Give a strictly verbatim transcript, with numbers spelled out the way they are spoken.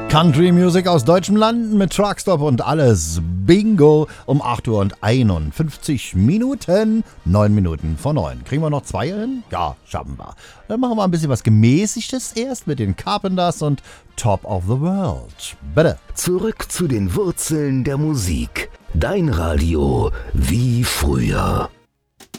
Country Music aus deutschem Land mit Truckstop und alles. Bingo um acht Uhr und einundfünfzig Minuten. neun Minuten vor neun. Kriegen wir noch zwei hin? Ja, schaffen wir. Dann machen wir ein bisschen was Gemäßigtes erst mit den Carpenters und Top of the World. Bitte. Zurück zu den Wurzeln der Musik. Dein Radio wie früher.